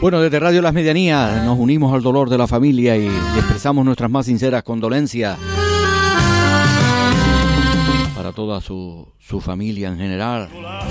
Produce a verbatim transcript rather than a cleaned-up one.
Bueno, desde Radio Las Medianías nos unimos al dolor de la familia y, y expresamos nuestras más sinceras condolencias para toda su, su familia en general.